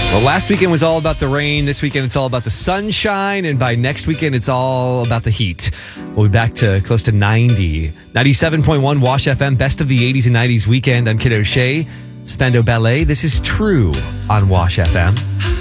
Well, last weekend was all about the rain. This weekend, it's all about the sunshine. And by next weekend, it's all about the heat. We'll be back to close to 90. 97.1 Wash FM, best of the 80s and 90s weekend. I'm Kid O'Shea, Spando Ballet. This is True on Wash FM.